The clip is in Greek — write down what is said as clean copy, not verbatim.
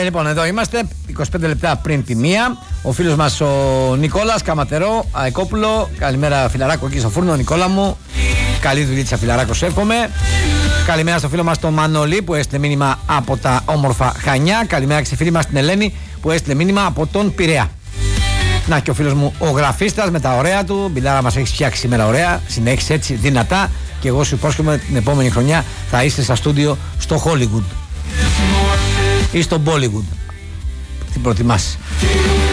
Λοιπόν, εδώ είμαστε 25 λεπτά πριν τη μία. Ο φίλος μας ο Νικόλας Καματερό Αεκόπουλο. Καλημέρα, φιλαράκο, εκεί στο φούρνο. Νικόλα μου, καλή δουλίτσα, φιλαράκο, σου εύχομαι. Καλημέρα στο φίλο μας τον Μανολή που έστειλε μήνυμα από τα όμορφα Χανιά. Καλημέρα και στη φίλη μας την Ελένη που έστειλε μήνυμα από τον Πειραιά. Να και ο φίλος μου ο γραφίστας με τα ωραία του. Μπιλάρα, μας έχεις φτιάξει σήμερα ωραία. Συνέχισε έτσι δυνατά. Και εγώ σου υπόσχομαι την επόμενη χρονιά θα είστε στα στούντιο στο Hollywood ή στο Bollywood. Τι προτιμάς?